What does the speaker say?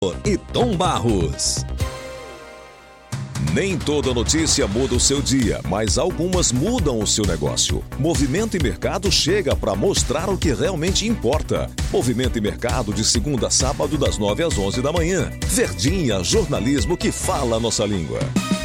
e Tom Barros. Nem toda notícia muda o seu dia, mas algumas mudam o seu negócio. Movimento e Mercado chega para mostrar o que realmente importa. Movimento e Mercado de segunda a sábado das 9 às 11 da manhã. Verdinha, jornalismo que fala a nossa língua.